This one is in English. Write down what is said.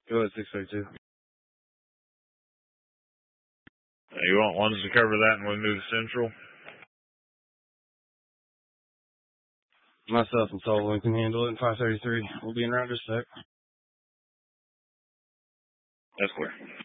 Go ahead, 632. You want ones to cover that and we'll move Central? Myself and Sullivan can handle it in 533. We'll be in around just a sec. That's clear.